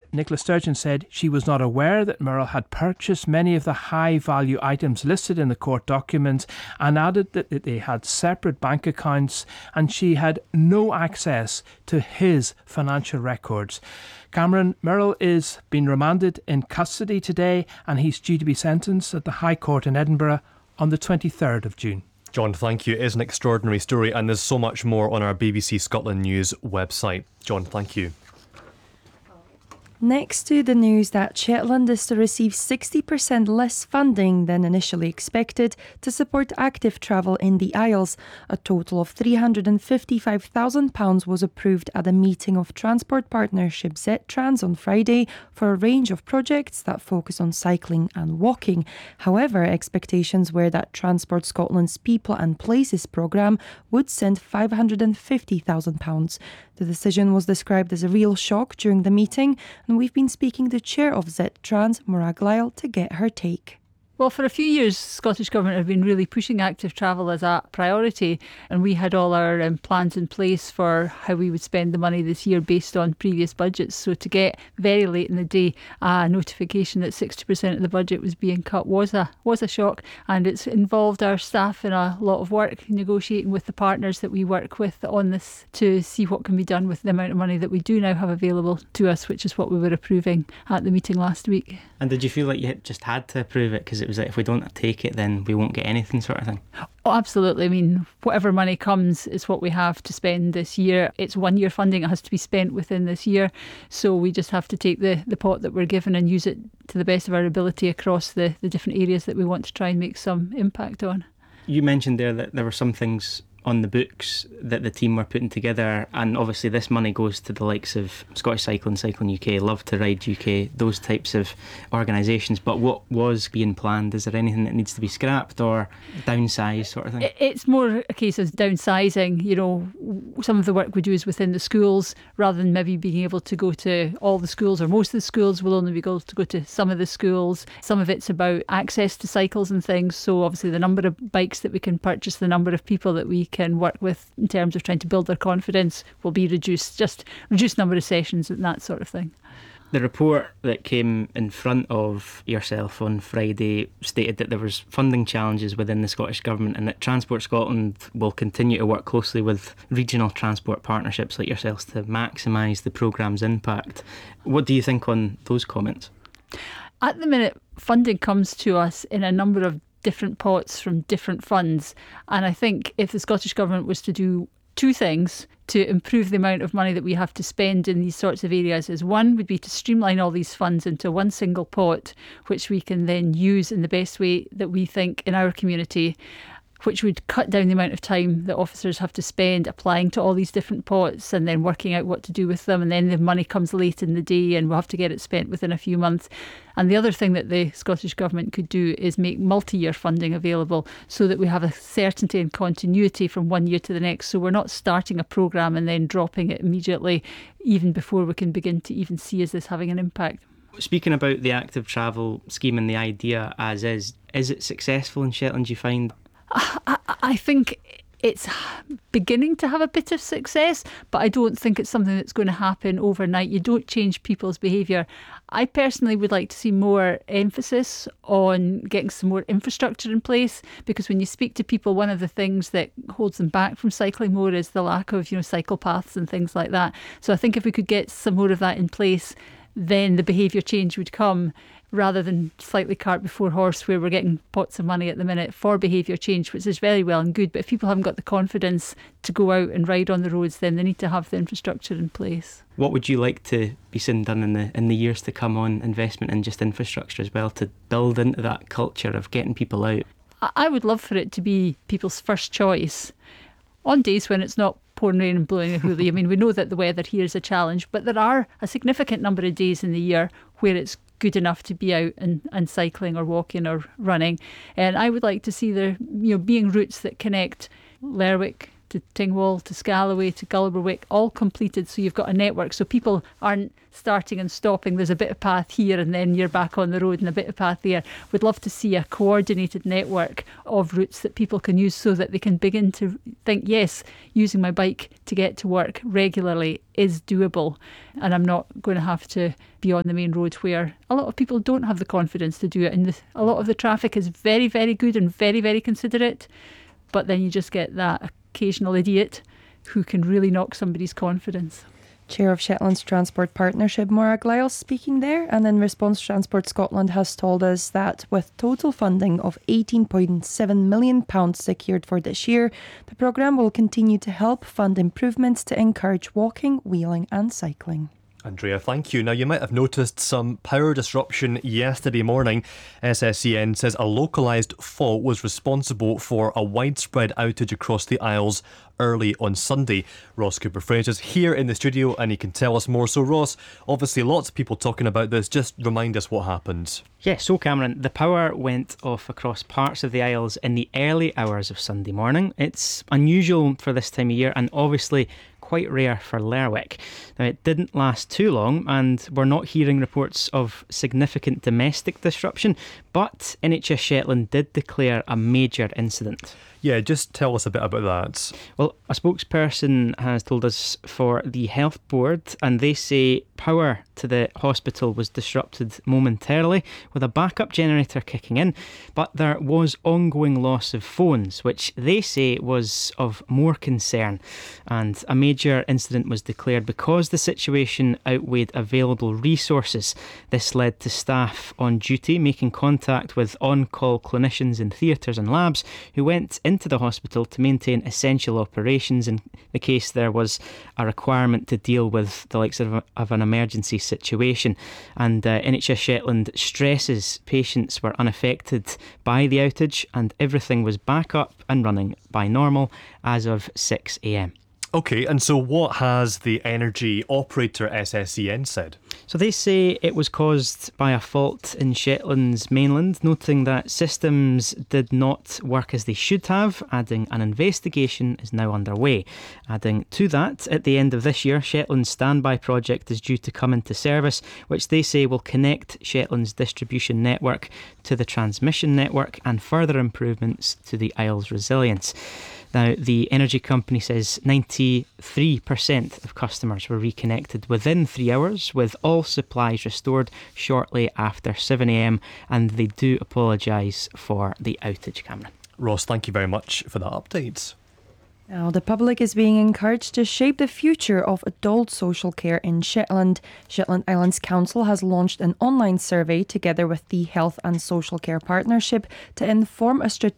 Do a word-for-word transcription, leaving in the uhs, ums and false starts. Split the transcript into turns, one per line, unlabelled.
Nicola Sturgeon said she was not aware that Murrell had purchased many of the high-value items listed in the court documents, and added that they had separate bank accounts and she had no access to his financial records. Cameron Murrell is being remanded in custody today, and he's due to be sentenced at the High Court in Edinburgh on the twenty-third of June.
John, thank you. It is an extraordinary story, and there's so much more on our B B C Scotland News website. John, thank you.
Next to the news that Shetland is to receive sixty percent less funding than initially expected to support active travel in the Isles, a total of three hundred fifty-five thousand pounds was approved at a meeting of transport partnership Z Trans on Friday for a range of projects that focus on cycling and walking. However, expectations were that Transport Scotland's People and Places programme would send five hundred fifty thousand pounds. The decision was described as a real shock during the meeting, and we've been speaking to Chair of Z Trans, Maura Glyle, to get her take.
Well, for a few years, Scottish Government have been really pushing active travel as a priority, and we had all our um, plans in place for how we would spend the money this year based on previous budgets. So to get very late in the day a notification that sixty percent of the budget was being cut was a was a shock, and it's involved our staff in a lot of work negotiating with the partners that we work with on this to see what can be done with the amount of money that we do now have available to us, which is what we were approving at the meeting last week.
And did you feel like you just had to approve it because it was like if we don't take it then we won't get anything sort of thing?
Oh, absolutely. I mean, whatever money comes is what we have to spend this year. It's one year funding. It has to be spent within this year. So we just have to take the, the pot that we're given and use it to the best of our ability across the, the different areas that we want to try and make some impact on.
You mentioned there that there were some things on the books that the team were putting together, and obviously this money goes to the likes of Scottish Cycling, Cycling U K, Love to Ride U K, those types of organisations. But what was being planned? Is there anything that needs to be scrapped or downsized sort of thing?
It's more a case of downsizing. You know, some of the work we do is within the schools, rather than maybe being able to go to all the schools or most of the schools. We'll only be able to go to some of the schools. Some of it's about access to cycles and things. So obviously the number of bikes that we can purchase, the number of people that we can work with in terms of trying to build their confidence will be reduced, just reduced number of sessions and that sort of thing.
The report that came in front of yourself on Friday stated that there was funding challenges within the Scottish Government and that Transport Scotland will continue to work closely with regional transport partnerships like yourselves to maximise the programme's impact. What do you think on those comments?
At the minute, funding comes to us in a number of different pots from different funds, and I think if the Scottish Government was to do two things to improve the amount of money that we have to spend in these sorts of areas, is one would be to streamline all these funds into one single pot, which we can then use in the best way that we think in our community, which would cut down the amount of time that officers have to spend applying to all these different pots and then working out what to do with them, and then the money comes late in the day and we'll have to get it spent within a few months. And the other thing that the Scottish Government could do is make multi-year funding available so that we have a certainty and continuity from one year to the next, so we're not starting a programme and then dropping it immediately even before we can begin to even see is this having an impact.
Speaking about the active travel scheme and the idea as is, is it successful in Shetland, do you find?
I, I think it's beginning to have a bit of success, but I don't think it's something that's going to happen overnight. You don't change people's behaviour. I personally would like to see more emphasis on getting some more infrastructure in place, because when you speak to people, one of the things that holds them back from cycling more is the lack of, you know, cycle paths and things like that. So I think if we could get some more of that in place, then the behaviour change would come, rather than slightly cart before horse, where we're getting pots of money at the minute for behaviour change, which is very well and good. But if people haven't got the confidence to go out and ride on the roads, then they need to have the infrastructure in place.
What would you like to be seen done in the in the years to come on investment in just infrastructure as well, to build into that culture of getting people out?
I would love for it to be people's first choice on days when it's not pouring rain and blowing a hoolie. I mean, we know that the weather here is a challenge, but there are a significant number of days in the year where it's good enough to be out and, and cycling or walking or running. And I would like to see there, you know, being routes that connect Lerwick to Tingwall, to Scalloway, to Gulliverwick, all completed. So you've got a network. So people aren't starting and stopping. There's a bit of path here and then you're back on the road and a bit of path there. We'd love to see a coordinated network of routes that people can use so that they can begin to think, yes, using my bike to get to work regularly is doable. And I'm not going to have to be on the main road where a lot of people don't have the confidence to do it. And the, a lot of the traffic is very, very good and very, very considerate. But then you just get that occasional idiot who can really knock somebody's confidence.
Chair of Shetland's Transport Partnership, Maura Glyles, speaking there. And in response, Transport Scotland has told us that with total funding of eighteen point seven million pounds secured for this year, the programme will continue to help fund improvements to encourage walking, wheeling and cycling.
Andrea, thank you. Now, you might have noticed some power disruption yesterday morning. S S E N says a localised fault was responsible for a widespread outage across the Isles early on Sunday. Ross Cooper-French is here in the studio and he can tell us more. So, Ross, obviously lots of people talking about this. Just remind us what happened.
Yeah, so Cameron, the power went off across parts of the Isles in the early hours of Sunday morning. It's unusual for this time of year and obviously quite rare for Lerwick. Now, it didn't last too long and we're not hearing reports of significant domestic disruption, but N H S Shetland did declare a major incident.
Yeah, just tell us a bit about that.
Well, a spokesperson has told us for the Health Board, and they say power to the hospital was disrupted momentarily with a backup generator kicking in, but there was ongoing loss of phones, which they say was of more concern. And a major incident was declared because the situation outweighed available resources. This led to staff on duty making contact with on-call clinicians in theatres and labs who went into the hospital to maintain essential operations in the case there was a requirement to deal with the likes of, of an emergency situation. And uh, N H S Shetland stresses patients were unaffected by the outage and everything was back up and running by normal as of six a m.
OK, and so what has the energy operator S S E N said?
So they say it was caused by a fault in Shetland's mainland, noting that systems did not work as they should have, adding an investigation is now underway. Adding to that, at the end of this year, Shetland's standby project is due to come into service, which they say will connect Shetland's distribution network to the transmission network and further improvements to the Isles' resilience. Now, the energy company says ninety-three percent of customers were reconnected within three hours, with all supplies restored shortly after seven a m, and they do apologise for the outage, Cameron.
Ross, thank you very much for that update.
Now, the public is being encouraged to shape the future of adult social care in Shetland. Shetland Islands Council has launched an online survey together with the Health and Social Care Partnership to inform a strategic